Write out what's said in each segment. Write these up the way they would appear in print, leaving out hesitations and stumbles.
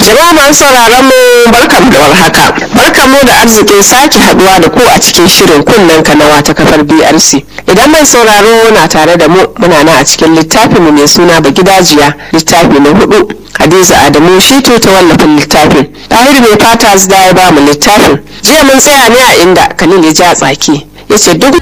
Jama'a masu sauraron mu barkamu da warhaka. Barkamu da arzikin sake haduwa da ku a cikin shirin kunnen kanawa ta kafar BRC. Idan mai sauraro na tare da mu muna nan a cikin littafin mu mai suna Bagidajiya, littafi na 4. Hadiza Adamu Shitu ta wallafin littafin. Tahir mai fata da ya ba mu littafin. Jiya mun tsaya ne a inda Khalil ya ja tsaki. Yace duk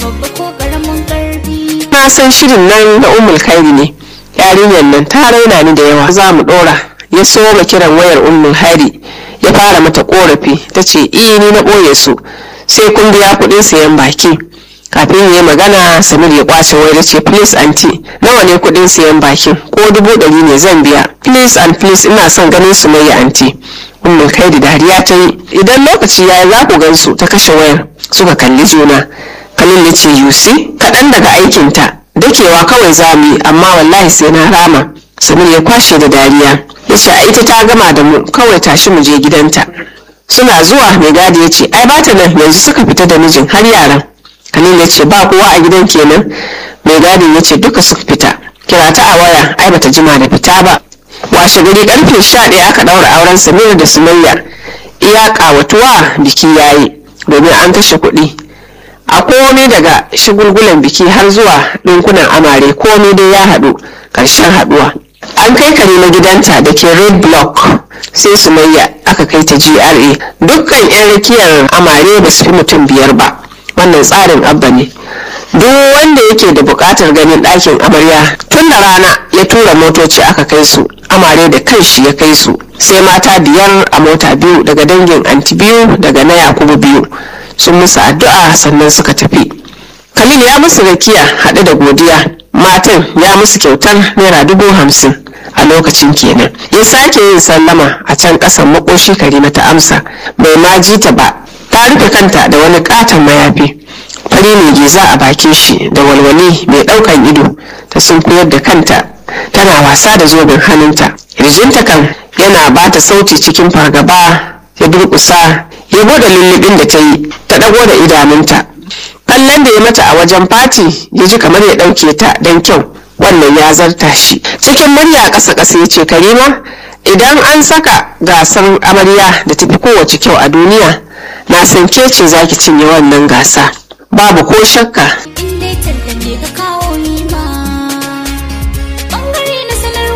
na san shirin nan na Ummul Khairi ne. Yarinyar nan ta raina ni da yawa. Za mu dora. Ya soma kiran wayar Ummul Khairi, ya fara mata korafi. Tace ni na boye su, sai kun biya kudin sayan baki. Kafin ya yi magana, Samir ya kwace wayar ya ce please aunty, nawa ne kudin sayan bakin? Ko 100 ne zan biya. Please and please, ina son ganin su mai aunty. Ummul Khairi dariya ta yi. Idan lokaci yayi za ku gansu. Ta kashe wayar, suka kalli juna. Khalil ya ce yusi kaɗan daga aikinta, dakewa kawai za mu yi, amma wallahi sai na rama. Samir ya kwashe da dariya. Ya ce ita ta gama da mu, kawai tashi mu je gidanta. Suna zuwa mai gadi ya ce ai bata nan, yanzu suka fita da mijin har yaran. Khalil ya ce ba kowa a gidan kenan. Mai gadin ya ce duka suka fita. Kira ta a waya, ai bata jima da fita ba. Washe gari karfe 11 aka daura auren Samir da Sumayya. Iya kawatuwa biki yayi, domin an kashe kuɗi. A komai daga shigulgulan biki har zuwa ɗinkunan amare, komai dai ya haɗu ƙarshen haɗuwa. An kai Karima gidanta da ke Red Block, sai Sumayya aka kai ta GRA. Dukkan 'yan rakiyar amare ba su fi mutum 5 ba. Wannan tsarin abba ne. Duk wanda yake da buƙatar ganin ɗakin amarya tun da rana ya tura motoci aka kai su. Amare da kanshi ya kai su. Sai mata 5 a mota 2 daga dangin anti 2 daga na Yakubu 2. Sun musu addu'a sannan suka tafi. Khalil ya musu rakiya haɗe da godiya. Matan ya musu kyautar naira 50,000 a lokacin kenan. Ya sake yin sallama a can ƙasan makoshi. Karima ta amsa, bai ma ji ta ba. Ta rufe kanta da wani katon mayafi. Fari mai giza a bakin shi da walwali mai ɗaukan ido. Ta sunkuyar da kanta tana wasa da zobin hannunta. Rijinta kan yana ba ta sauti cikin fargaba. Ya durƙusa ya bude lullubin da ta yi, ta ɗago da idanunta. Kallon da ya mata a wajen fati ya ji kamar ya ɗauke ta don kyau. Wannan ya zarta shi. Cikin murya ƙasa-ƙasa ya ce Karima, idan an saka gasar amarya da tafi kowace kyau a duniya, na san ke ce za ki cinye wannan gasa. Babu ko shakka.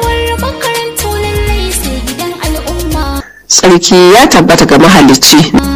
Tsarki ya tabbata ga mahalicci.